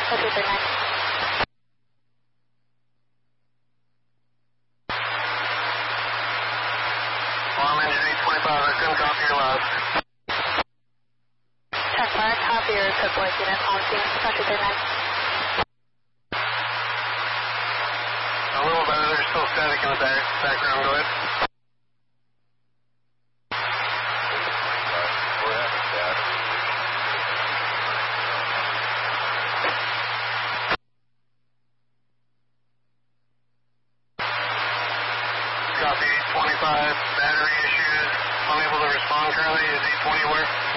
Roger, 39. Bomb engine 825, I couldn't copy your last. 10-5, copy your code voice unit on scene. Roger, 39. A little better, there's still static in the background, go ahead. We're having static. Copy 825, battery issues, unable to respond currently, is 820 where?